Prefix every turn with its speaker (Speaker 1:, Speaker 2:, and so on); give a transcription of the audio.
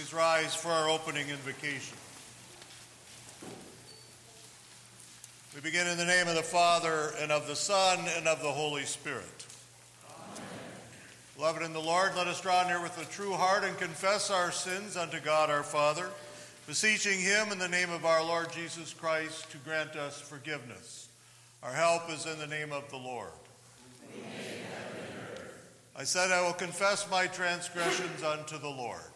Speaker 1: Please rise for our opening invocation. We begin in the name of the Father, and of the Son, and of the Holy Spirit.
Speaker 2: Amen.
Speaker 1: Beloved in the Lord, let us draw near with a true heart and confess our sins unto God our Father, beseeching him in the name of our Lord Jesus Christ to grant us forgiveness. Our help is in the name of the Lord. I said, I will confess my transgressions unto the Lord.